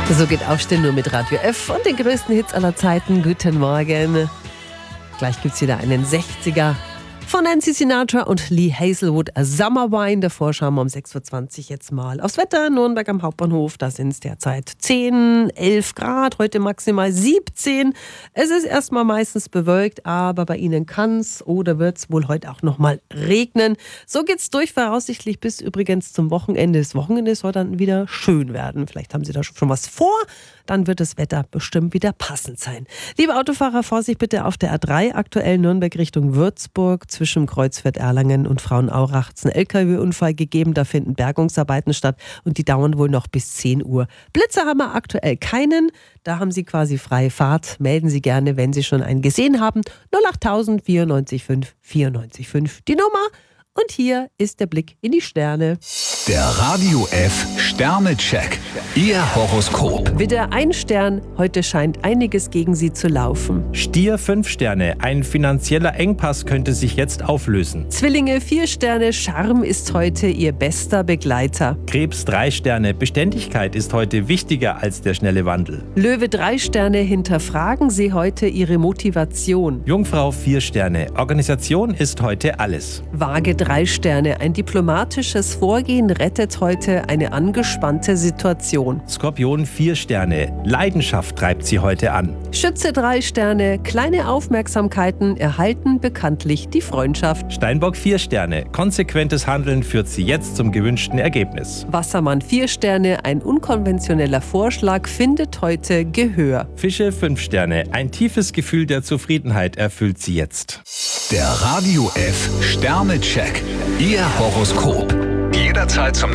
So geht Aufstehen nur mit Radio F und den größten Hits aller Zeiten. Guten Morgen. Gleich gibt's wieder einen 60er von Nancy Sinatra und Lee Hazelwood. Summer Wine. Davor schauen wir um 6.20 Uhr jetzt mal aufs Wetter. Nürnberg am Hauptbahnhof, da sind es derzeit 10, 11 Grad, heute maximal 17. Es ist erstmal meistens bewölkt, aber bei Ihnen kann es oder wird es wohl heute auch nochmal regnen. So geht's durch, voraussichtlich bis übrigens zum Wochenende. Das Wochenende soll dann wieder schön werden. Vielleicht haben Sie da schon was vor. Dann wird das Wetter bestimmt wieder passend sein. Liebe Autofahrer, Vorsicht bitte auf der A3, aktuell Nürnberg Richtung Würzburg, zwischen Kreuzfeld Erlangen und Frauenaurach. Es ist ein LKW-Unfall gegeben, da finden Bergungsarbeiten statt und die dauern wohl noch bis 10 Uhr. Blitzer haben wir aktuell keinen, da haben Sie quasi freie Fahrt. Melden Sie gerne, wenn Sie schon einen gesehen haben. 08000 94 5 94 5 die Nummer. Und hier ist der Blick in die Sterne. Der Radio F Sternecheck. Ihr Horoskop. Widder, 1 Stern. Heute scheint einiges gegen Sie zu laufen. Stier 5 Sterne. Ein finanzieller Engpass könnte sich jetzt auflösen. Zwillinge 4 Sterne. Charme ist heute Ihr bester Begleiter. Krebs 3 Sterne. Beständigkeit ist heute wichtiger als der schnelle Wandel. Löwe 3 Sterne. Hinterfragen Sie heute Ihre Motivation. Jungfrau 4 Sterne. Organisation ist heute alles. Waage 3 Sterne. Ein diplomatisches Vorgehen rettet heute eine angespannte Situation. Skorpion 4 Sterne. Leidenschaft treibt Sie heute an. Schütze 3 Sterne. Kleine Aufmerksamkeiten erhalten bekanntlich die Freundschaft. Steinbock 4 Sterne. Konsequentes Handeln führt Sie jetzt zum gewünschten Ergebnis. Wassermann 4 Sterne. Ein unkonventioneller Vorschlag findet heute Gehör. Fische 5 Sterne. Ein tiefes Gefühl der Zufriedenheit erfüllt Sie jetzt. Der Radio F Sternecheck. Ihr Horoskop. Jederzeit zum